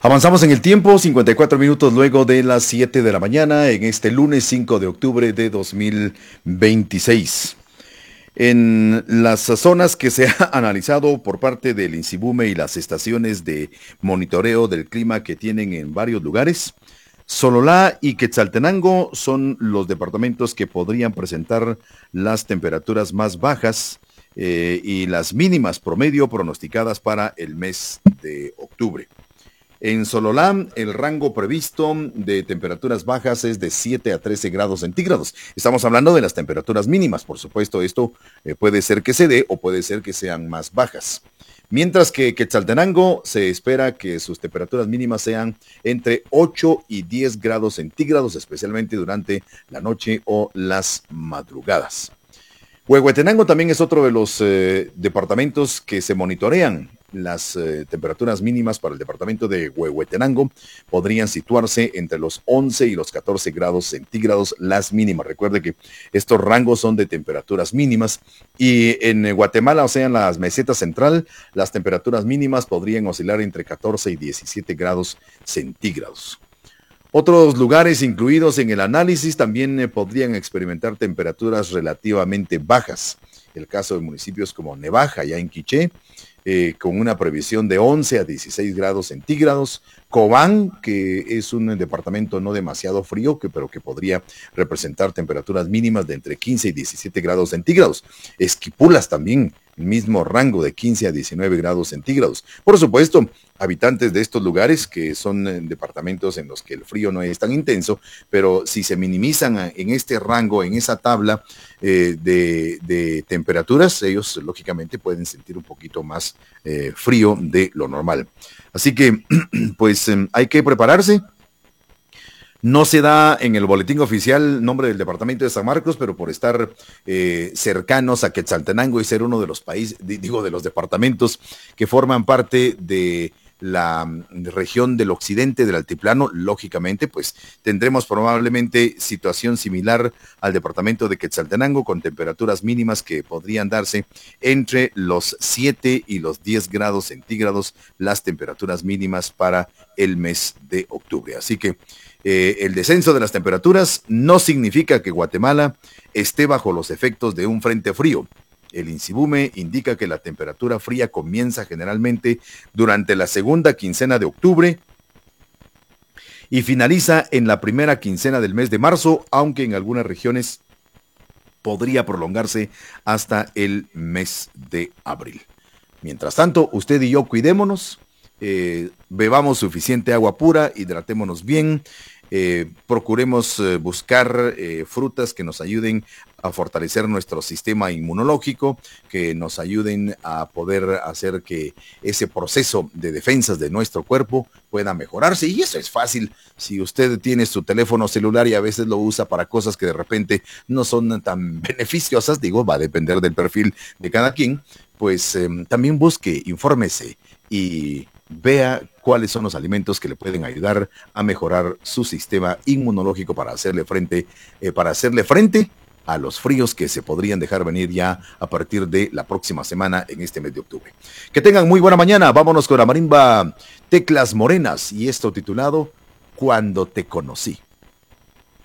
Avanzamos en el tiempo, 54 minutos luego de las 7 de la mañana, en este lunes 5 de octubre de 2026. En las zonas que se ha analizado por parte del INSIBUME y las estaciones de monitoreo del clima que tienen en varios lugares, Sololá y Quetzaltenango son los departamentos que podrían presentar las temperaturas más bajas y las mínimas promedio pronosticadas para el mes de octubre. En Sololá, el rango previsto de temperaturas bajas es de 7 a 13 grados centígrados. Estamos hablando de las temperaturas mínimas, por supuesto, esto puede ser que se dé o puede ser que sean más bajas. Mientras que Quetzaltenango se espera que sus temperaturas mínimas sean entre 8 y 10 grados centígrados, especialmente durante la noche o las madrugadas. Huehuetenango también es otro de los departamentos que se monitorean. Las temperaturas mínimas para el departamento de Huehuetenango podrían situarse entre los 11 y los 14 grados centígrados las mínimas. Recuerde que estos rangos son de temperaturas mínimas y en Guatemala, o sea, en la meseta central, las temperaturas mínimas podrían oscilar entre 14 y 17 grados centígrados. Otros lugares incluidos en el análisis también podrían experimentar temperaturas relativamente bajas. El caso de municipios como Nevaja, ya en Quiché, con una previsión de 11 a 16 grados centígrados. Cobán, que es un departamento no demasiado frío, pero que podría representar temperaturas mínimas de entre 15 y 17 grados centígrados. Esquipulas también, el mismo rango de 15 a 19 grados centígrados. Por supuesto, habitantes de estos lugares, que son departamentos en los que el frío no es tan intenso, pero si se minimizan en este rango, en esa tabla de temperaturas, ellos lógicamente pueden sentir un poquito más frío de lo normal. Así que, pues, hay que prepararse. No se da en el boletín oficial nombre del departamento de San Marcos, pero por estar cercanos a Quetzaltenango y ser uno de los países, de los departamentos que forman parte de la región del occidente del altiplano, lógicamente, pues tendremos probablemente situación similar al departamento de Quetzaltenango, con temperaturas mínimas que podrían darse entre los 7 y los 10 grados centígrados, las temperaturas mínimas para el mes de octubre. Así que el descenso de las temperaturas no significa que Guatemala esté bajo los efectos de un frente frío. El INSIBUME indica que la temperatura fría comienza generalmente durante la segunda quincena de octubre y finaliza en la primera quincena del mes de marzo, aunque en algunas regiones podría prolongarse hasta el mes de abril. Mientras tanto, usted y yo cuidémonos, bebamos suficiente agua pura, hidratémonos bien, procuremos buscar frutas que nos ayuden a fortalecer nuestro sistema inmunológico, que nos ayuden a poder hacer que ese proceso de defensas de nuestro cuerpo pueda mejorarse. Y eso es fácil. Si usted tiene su teléfono celular y a veces lo usa para cosas que de repente no son tan beneficiosas, va a depender del perfil de cada quien, pues también busque, infórmese y vea cuáles son los alimentos que le pueden ayudar a mejorar su sistema inmunológico para hacerle frente a los fríos que se podrían dejar venir ya a partir de la próxima semana en este mes de octubre. Que tengan muy buena mañana. Vámonos con la marimba Teclas Morenas y esto titulado Cuando te conocí.